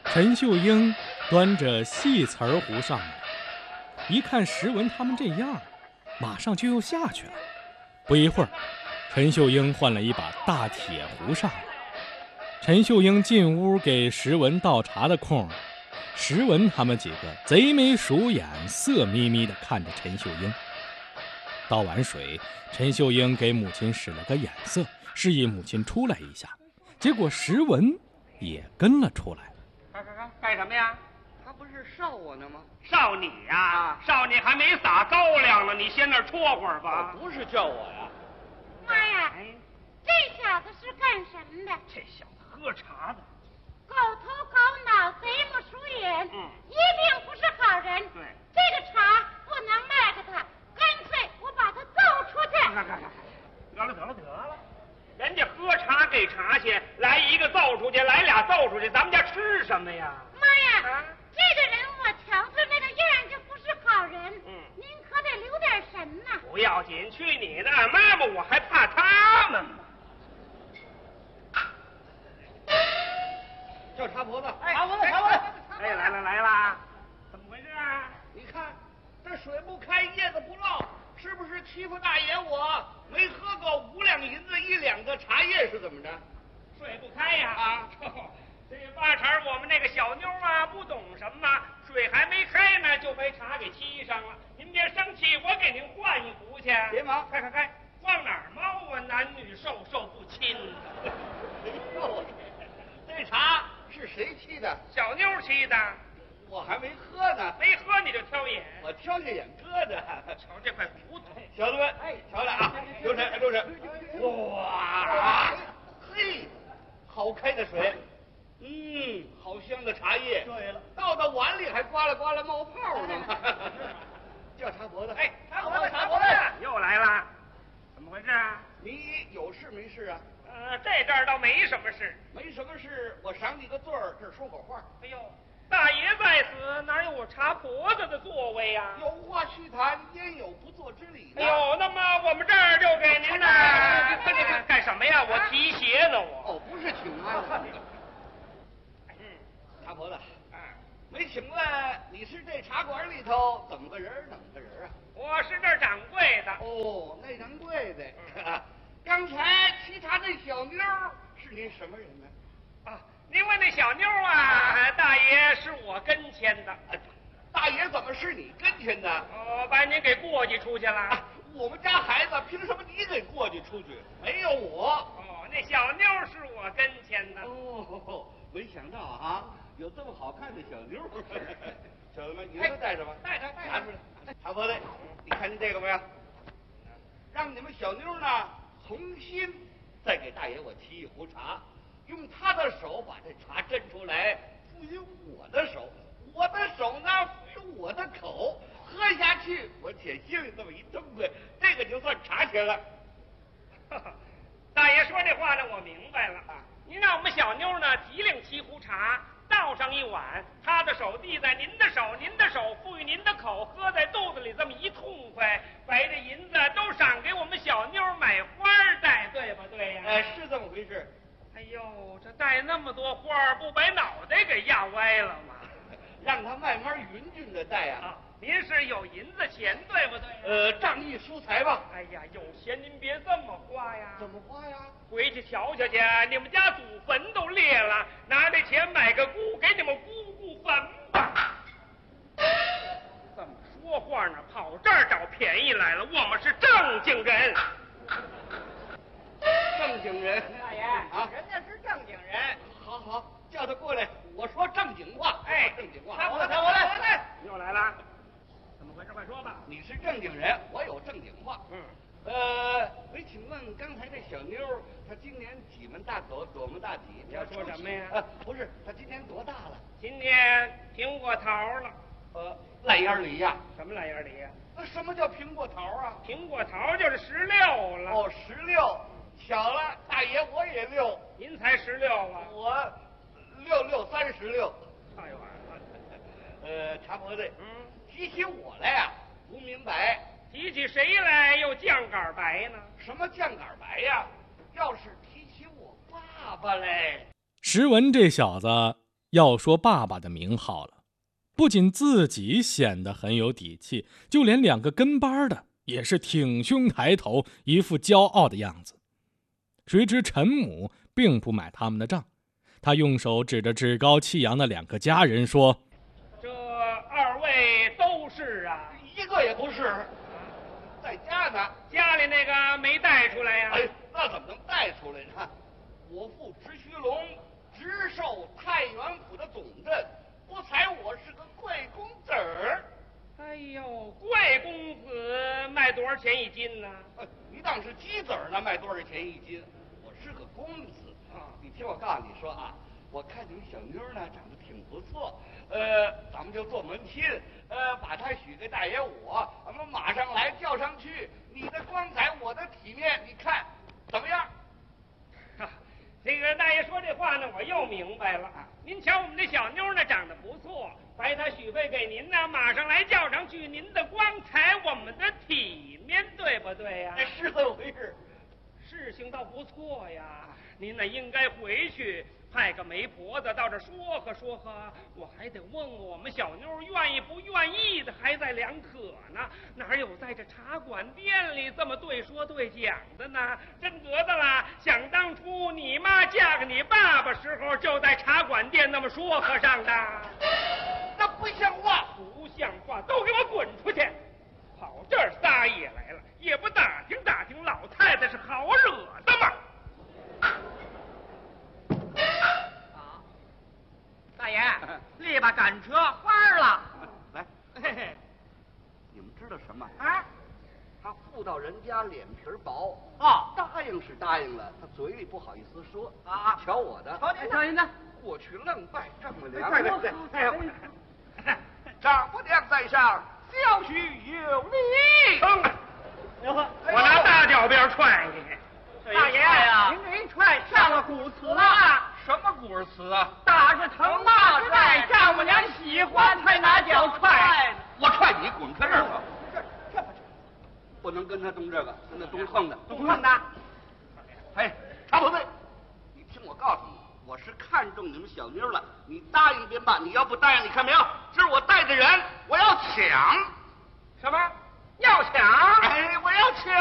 陈秀英端着细瓷壶上来，一看石文他们这样，马上就又下去了。不一会儿，陈秀英换了一把大铁壶上来。陈秀英进屋给石文倒茶的空，石文他们几个贼眉鼠眼，色眯眯地看着陈秀英。倒完水，陈秀英给母亲使了个眼色，示意母亲出来一下。结果石文也跟了出来。 干什么呀？ 他不是烧我呢吗？ 烧你呀！烧你还没撒高粱呢，你先那儿戳会儿吧。 不是叫我呀。 妈呀，这小子是干什么的？ 这小子喝茶的， 狗头狗脑，贼不鼠眼，一定不是好人。 对， 这个茶不能卖给他，干脆我把他揍出去。 得了，人家喝茶给茶去，来一个揍出去，来俩揍出去，咱们家吃什么呀？ 妈呀，这个人我瞧他那个样就不是好人。您可得留点神呐。 不要紧，去你的！妈妈，我还怕他们吗？ 叫茶婆子， 茶婆子！哎，来啦！怎么回事啊？ 你看这水不开，叶子不落，是不是欺负大爷我？没喝够5两银子1两个茶叶是怎么着？ 水不开呀！这八成我们那个小妞啊，不懂什么，水还没开呢，就被茶给沏上了。您别生气，我给您换一壶去。 别忙， 开，往哪儿猫啊？男女授受不亲。 哎呦，这茶是谁沏的？ 小妞沏的。 我还没喝呢。 没喝你就挑眼？ 我挑下眼搁着。 瞧这块骨头， 小子们，瞧来啊，留神。哇，嘿，好开的水。好香的茶叶。对了，倒到碗里还刮啦冒泡呢。叫茶婆子。哎，茶婆子， 又来了，怎么回事啊？ 你有事没事啊？ 这阵儿倒没什么事。 没什么事，我赏你个罪儿，这儿说会儿话。 哎呦，大爷在此，哪有我茶婆子的座位呀？ 有话须谈，焉有不做之理呢？ 哎呦，那么我们这儿就给您呢。干什么呀？我提鞋呢，我。 哦，不是请安。茶婆子，没请问你是这茶馆里头怎么个人啊？ 我是这儿掌柜的。 哦，那掌柜的。刚才沏茶那小妞是您什么人呢？ 您问那小妞啊，大爷是我跟前的。 大爷怎么是你跟前的？ 把您给过继出去了。 我们家孩子凭什么你给过继出去？没有我。 那小妞是我跟前的。 没想到啊，有这么好看的小妞。小子们，你们都带着吧？带着，拿出来。茶婆子，你看见这个没有？让你们小妞呢重新再给大爷我沏一壶茶，用他的手把这茶斟出来，赋予我的手，我的手呢赋予我的口，喝下去我且心里这么一痛快，这个就算茶钱了。 大爷说这话呢，我明白了。您让我们小妞呢提领沏壶茶，倒上一碗，她的手递在您的手，您的手赋予您的口，喝在肚子里这么一痛快，把这银子都赏给我们小妞买花戴，对不对呀？ 是这么回事。 哎呦，这戴那么多花，不把脑袋给压歪了吗？ 让他慢慢匀均的戴啊。 您是有银子钱，对不对？ 仗义疏财吧。 哎呀，有钱您别这么花呀。 怎么花呀？ 回去瞧瞧去，你们家祖坟都裂了，拿这钱买个姑，给你们姑姑坟吧。这么说话呢，跑这儿找便宜来了，我们是正经人。 正经人， 大爷人家是正经人。 好，叫他过来，我说正经话。正经话。 我来，又来了，怎么回事？快说吧。 你是正经人，我有正经话。没请问刚才这小妞，她今年几门大口，多门大体？ 你要说什么呀？ 不是，她今年多大了？ 今年苹果桃了。 烂眼梨呀？ 什么烂眼梨呀？ 什么叫苹果桃啊？ 苹果桃就是16了。 16，巧了，大爷我也6。 您才16啊？ 我6636。 太晚了。茶婆子，提起我来呀，不明白。 提起谁来又酱杆白呢？ 什么酱杆白呀？要是提起我爸爸来。 石文这小子要说爸爸的名号了，不仅自己显得很有底气，就连2个跟班的也是挺胸抬头，一副骄傲的样子。谁知陈母并不买他们的账，他用手指着趾高气扬的2个家人说：“ 这2位都是啊， 一个也不是，在家呢。 家里那个没带出来呀？ 哎，那怎么能带出来呢？我父直须龙直授太原府的总镇，不才我是个贵公子儿。 哎呦，贵公子卖多少钱一斤呢？ 你当是鸡子儿呢，卖多少钱一斤？我是个公子啊！你听我告诉你说啊，我看你们小妞呢长得挺不错，咱们就做门亲，把她许给大爷我，咱们马上来叫上去。你的光彩，我的体面，你看怎么样？ 这个大爷说这话呢，我又明白了。您瞧我们这小妞呢，长得不错，白她许配给您呢，马上来叫上去。您的光彩，我们的体面，对不对呀？ 是这么回事。 事情倒不错呀，您呢应该回去派个媒婆子到这说和说和，我还得问问我们小妞愿意不愿意的，还在两可呢。哪有在这茶馆店里这么对说对讲的呢？真得的啦！想当初你妈嫁给你爸爸时候，就在茶馆店那么说和上的。 那不像话， 不像话，都给我滚出去！跑这儿撒野来了，也不打听打听老太太是好惹的吗？ 大爷，力把赶车翻了。 来， 嘿嘿， 你们知道什么？ 啊， 他妇道人家脸皮薄哦， 答应是答应了，他嘴里不好意思说啊。 瞧我的， 瞧您的， 过去愣拜丈母娘。 对， 丈母娘在上，小婿有礼。 我拿大脚鞭踹你！ 大爷呀，您这一踹上了古词了。 什么古词啊？ 打是疼，骂是爱，丈母娘喜欢才拿脚踹。 我踹你，滚开这儿吧！这不能跟他动这个，跟他动横的。 动横的。 哎，常伯贝，你听我告诉你，我是看中你们小妞了，你答应便罢，你要不答应，你看没有？今儿我带着人，我要抢。 什么？要抢？ 哎，我要抢。